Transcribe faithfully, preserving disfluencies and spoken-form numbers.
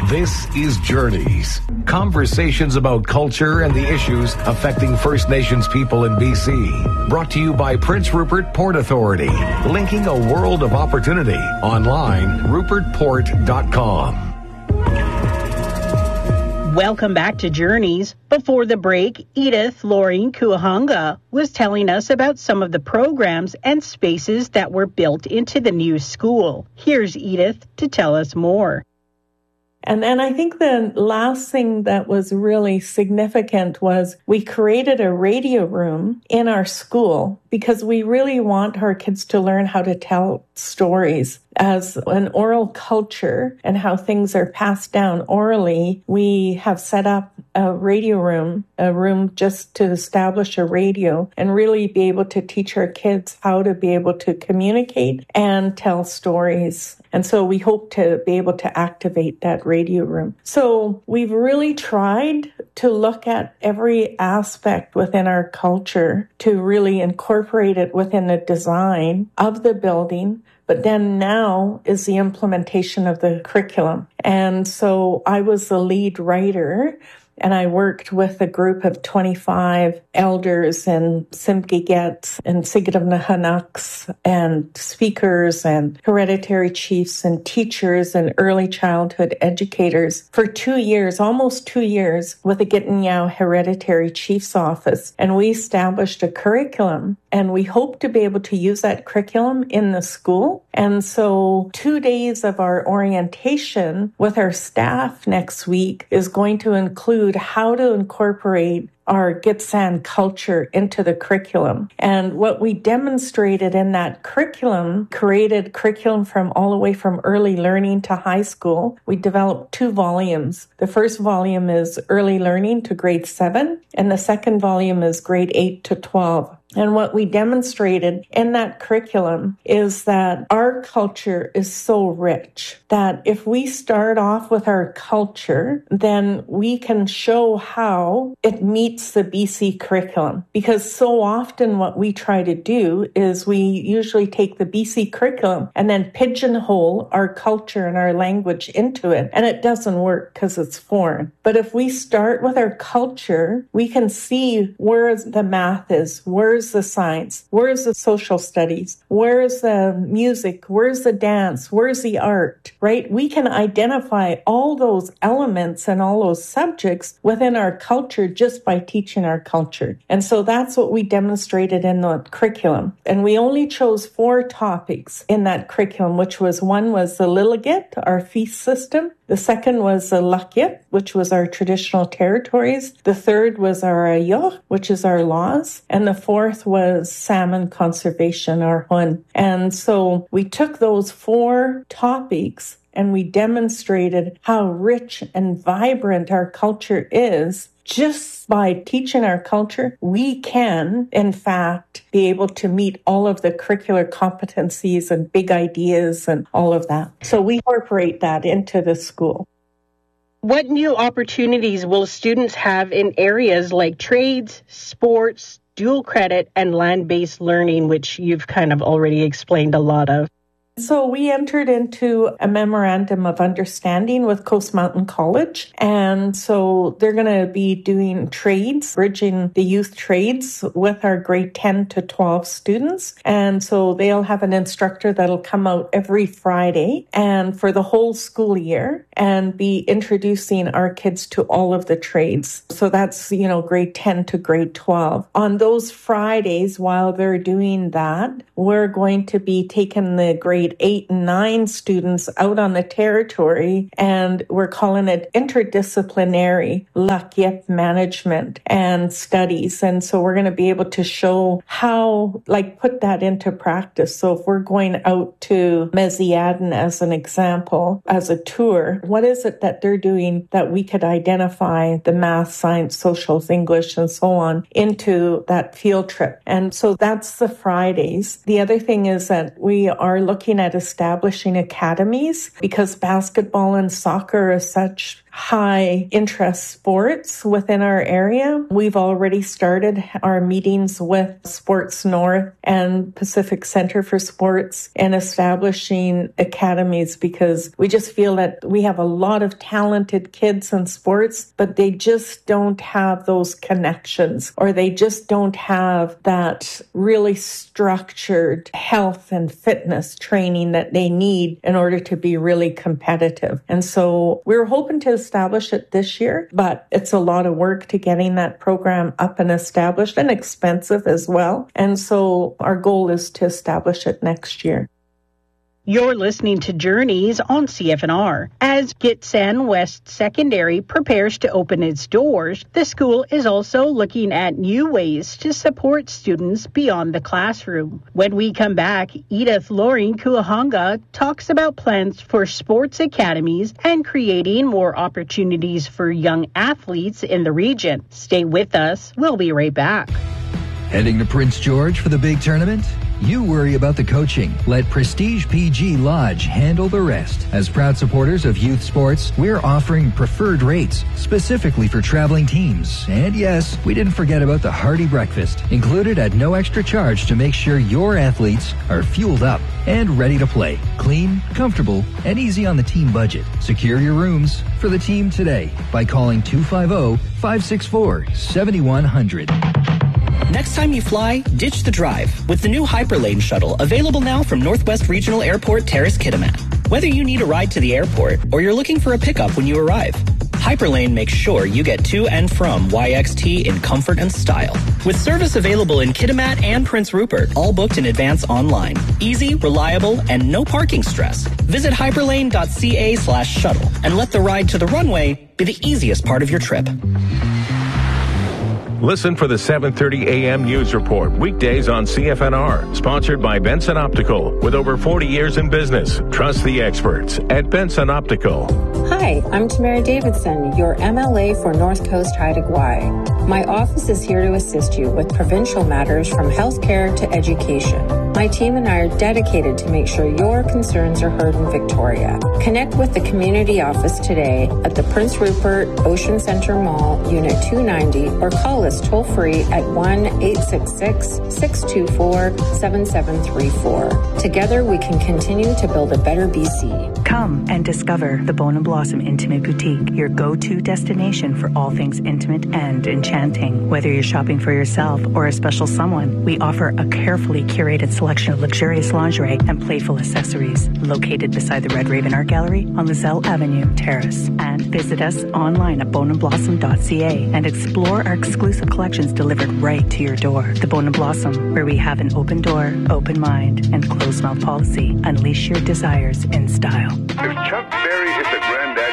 This is Journeys, conversations about culture and the issues affecting First Nations people in B C. Brought to you by Prince Rupert Port Authority, linking a world of opportunity. Online, rupert port dot com. Welcome back to Journeys. Before the break, Edith Loring Kuahanga was telling us about some of the programs and spaces that were built into the new school. Here's Edith to tell us more. And then I think the last thing that was really significant was we created a radio room in our school because we really want our kids to learn how to tell stories as an oral culture and how things are passed down orally. We have set up a radio room, a room just to establish a radio and really be able to teach our kids how to be able to communicate and tell stories. And so we hope to be able to activate that radio room. So we've really tried to look at every aspect within our culture to really incorporate it within the design of the building. But then now is the implementation of the curriculum. And so I was the lead writer, and I worked with a group of twenty-five elders and Simgigets and Sigadamnahanuks and speakers and hereditary chiefs and teachers and early childhood educators for two years, almost two years, with the Gittanyao Hereditary Chief's Office. And we established a curriculum, and we hope to be able to use that curriculum in the school. And so two days of our orientation with our staff next week is going to include how to incorporate our Gitxsan culture into the curriculum. And what we demonstrated in that curriculum, created curriculum from all the way from early learning to high school. We developed two volumes. The first volume is early learning to grade seven, and the second volume is grade eight to twelve. And what we demonstrated in that curriculum is that our culture is so rich that if we start off with our culture, then we can show how it meets the B C curriculum. Because so often what we try to do is we usually take the B C curriculum and then pigeonhole our culture and our language into it. And it doesn't work because it's foreign. But if we start with our culture, we can see where the math is, where Where's the science? Where's the social studies? Where's the music? Where's the dance? Where's the art, right? We can identify all those elements and all those subjects within our culture just by teaching our culture. And so that's what we demonstrated in the curriculum. And we only chose four topics in that curriculum, which was one was the Lillagit, our feast system. The second was the Lakyat, which was our traditional territories. The third was our Ayok, which is our laws. And the fourth was salmon conservation, our Hun. And so we took those four topics and we demonstrated how rich and vibrant our culture is. Just by teaching our culture, we can, in fact, be able to meet all of the curricular competencies and big ideas and all of that. So we incorporate that into the school. What new opportunities will students have in areas like trades, sports, dual credit, and land-based learning, which you've kind of already explained a lot of? So we entered into a memorandum of understanding with Coast Mountain College. And so they're going to be doing trades, bridging the youth trades with our grade ten to twelve students. And so they'll have an instructor that'll come out every Friday and for the whole school year and be introducing our kids to all of the trades. So that's, you know, grade ten to grade twelve. On those Fridays, while they're doing that, we're going to be taking the grade eight and nine students out on the territory, and we're calling it interdisciplinary Lakyat management and studies. And so we're going to be able to show how, like, put that into practice. So if we're going out to Meziadin as an example, as a tour, what is it that they're doing that we could identify the math, science, socials, English, and so on into that field trip? And so that's the Fridays. The other thing is that we are looking at establishing academies because basketball and soccer are such high interest sports within our area. We've already started our meetings with Sports North and Pacific Center for Sports and establishing academies, because we just feel that we have a lot of talented kids in sports, but they just don't have those connections, or they just don't have that really structured health and fitness training that they need in order to be really competitive. And so we're hoping to establish it this year, but it's a lot of work to getting that program up and established, and expensive as well. And so our goal is to establish it next year. You're listening to Journeys on C F N R. As Gitsan West Secondary prepares to open its doors, the school is also looking at new ways to support students beyond the classroom. When we come back, Edith Loring Kuahanga talks about plans for sports academies and creating more opportunities for young athletes in the region. Stay with us. We'll be right back. Heading to Prince George for the big tournament? You worry about the coaching. Let Prestige P G Lodge handle the rest. As proud supporters of youth sports, we're offering preferred rates specifically for traveling teams. And yes, we didn't forget about the hearty breakfast, included at no extra charge to make sure your athletes are fueled up and ready to play. Clean, comfortable, and easy on the team budget. Secure your rooms for the team today by calling two five zero, five six four, seven one zero zero. Next time you fly, ditch the drive with the new Hyperlane shuttle, available now from Northwest Regional Airport Terrace Kitimat. Whether you need a ride to the airport or you're looking for a pickup when you arrive, Hyperlane makes sure you get to and from Y X T in comfort and style. With service available in Kitimat and Prince Rupert, all booked in advance online. Easy, reliable, and no parking stress. Visit hyperlane.ca slash shuttle and let the ride to the runway be the easiest part of your trip. Listen for the seven thirty a.m. News Report, weekdays on C F N R. Sponsored by Benson Optical. With over forty years in business, trust the experts at Benson Optical. Hi, I'm Tamara Davidson, your M L A for North Coast Haida Gwaii. My office is here to assist you with provincial matters from healthcare to education. My team and I are dedicated to make sure your concerns are heard in Victoria. Connect with the community office today at the Prince Rupert Ocean Center Mall, Unit two ninety, or call us toll free at one eight six six, six two four, seven seven three four. Together we can continue to build a better B C. Come and discover the Bone and Blossom Intimate Boutique, your go-to destination for all things intimate and enchanting. Whether you're shopping for yourself or a special someone, we offer a carefully curated selection of luxurious lingerie and playful accessories. Located beside the Red Raven Art Gallery on Lizelle Avenue, Terrace. And visit us online at bone and blossom dot c a and explore our exclusive collections delivered right to your door. The Bone and Blossom, where we have an open door, open mind, and closed mouth policy. Unleash your desires in style. If Chuck Berry hit the granddaddy